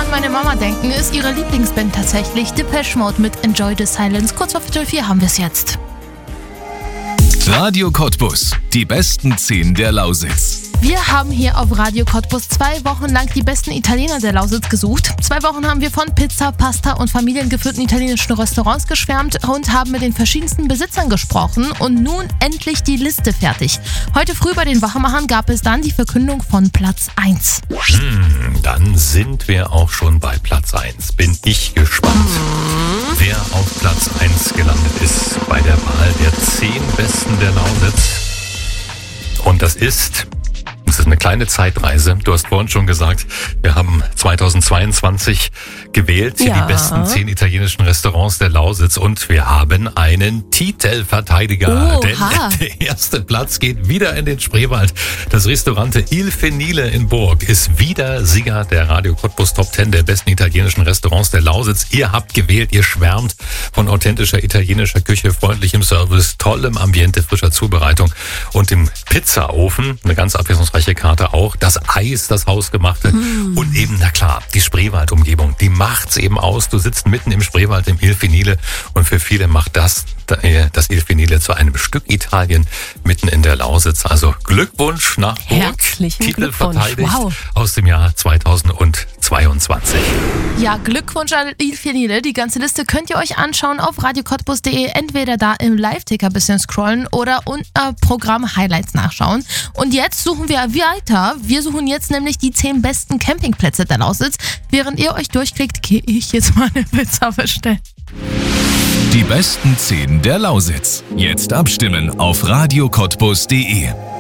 an meine Mama denken, ist ihre Lieblingsband tatsächlich Depeche Mode mit Enjoy the Silence. Kurz vor 4 haben wir es jetzt. Radio Cottbus, die besten 10 der Lausitz. Wir haben hier auf Radio Cottbus 2 Wochen lang die besten Italiener der Lausitz gesucht. 2 Wochen haben wir von Pizza, Pasta und familiengeführten italienischen Restaurants geschwärmt und haben mit den verschiedensten Besitzern gesprochen und nun endlich die Liste fertig. Heute früh bei den Wachmachern gab es dann die Verkündung von Platz 1. Dann sind wir auch schon bei Platz 1. Bin ich gespannt, wer auf Platz 1 gelandet ist bei der Wahl der 10 Besten der Lausitz. Und das ist eine kleine Zeitreise. Du hast vorhin schon gesagt, wir haben 2022 gewählt, die besten 10 italienischen Restaurants der Lausitz und wir haben einen Titelverteidiger. Denn der erste Platz geht wieder in den Spreewald. Das Ristorante Il Fenile in Burg ist wieder Sieger der Radio Cottbus Top 10 der besten italienischen Restaurants der Lausitz. Ihr habt gewählt, ihr schwärmt von authentischer italienischer Küche, freundlichem Service, tollem Ambiente, frischer Zubereitung und dem Pizzaofen. Eine ganz abwechslungsreiche Karte auch. Das Eis, das hausgemachte und eben, na klar, die Spreewald-Umgebung, die macht's eben aus. Du sitzt mitten im Spreewald im Il Fenile und für viele macht das Il Fenile zu einem Stück Italien mitten in der Lausitz. Also Glückwunsch nach Burg. Herzlichen Titel Glückwunsch. verteidigt Wow. aus dem Jahr 2022. Ja, Glückwunsch an Il Fenile. Die ganze Liste könnt ihr euch anschauen auf radiocottbus.de. Entweder da im Live-Ticker ein bisschen scrollen oder unter Programm Highlights nachschauen. Und jetzt suchen wir weiter. Wir suchen jetzt nämlich die 10 besten Campingplätze der Lausitz. Während ihr euch durchklickt, gehe ich jetzt mal eine Pizza bestellen. Die besten 10 der Lausitz. Jetzt abstimmen auf radiocottbus.de.